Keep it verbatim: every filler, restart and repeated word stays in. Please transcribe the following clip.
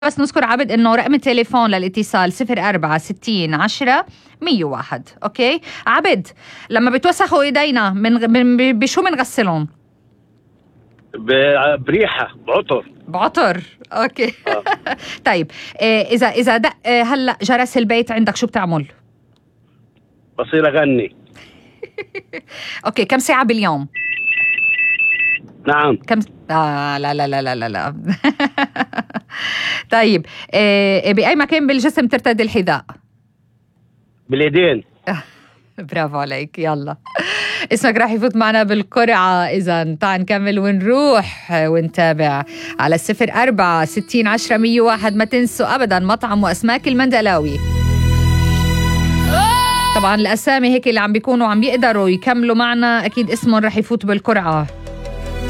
بس نذكر عبد انه رقم التليفون للاتصال صفر أربعة ستين عشرة مية وواحد. اوكي عبد، لما بتوسخوا ايدينا من, من بشو بنغسلهم؟ بريحه بعطر. بعطر اوكي. آه. طيب إيه اذا اذا دق إيه هلا جرس البيت عندك شو بتعمل؟ بصير اغني. اوكي كم ساعه باليوم؟ نعم. كم آه لا لا لا لا لا, لا. طيب إيه باي مكان بالجسم ترتدي الحذاء؟ باليدين. برافو عليك. يلا اسمك راح يفوت معنا بالقرعة. إذا تعال نكمل ونروح ونتابع على الصفر أربعة ستين عشرة مية واحد. ما تنسوا أبدا مطعم وأسماك المندلاوي. طبعا الأسامي هيك اللي عم بيكونوا عم بيقدروا يكملوا معنا أكيد اسمهم راح يفوت بالقرعة.